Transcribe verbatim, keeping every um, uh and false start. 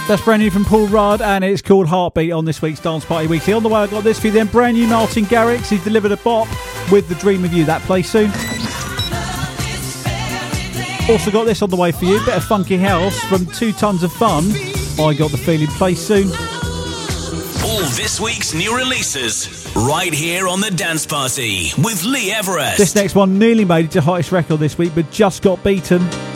That's brand new from Paul Rudd, and it's called Heartbeat on this week's Dance Party Weekly. On the way, I got this for you then. Brand new Martin Garrix. He's delivered a bop with The Dream of You. That plays soon. Also got this on the way for you. Bit of funky house from Two Tons of Fun. I Got the Feeling plays soon. All this week's new releases right here on the Dance Party with Lee Everest. This next one nearly made it to hottest record this week, but just got beaten.